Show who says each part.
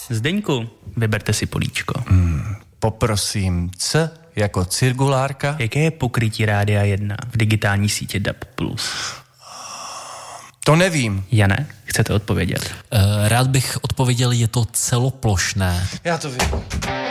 Speaker 1: Zdeňku, vyberte si políčko.
Speaker 2: Poprosím, C jako cirkulárka.
Speaker 1: Jaké je pokrytí Rádia 1 v digitální sítě DAB+?
Speaker 2: To nevím.
Speaker 1: Jane, chcete odpovědět?
Speaker 3: Rád bych odpověděl, je to celoplošné.
Speaker 2: Já to vím.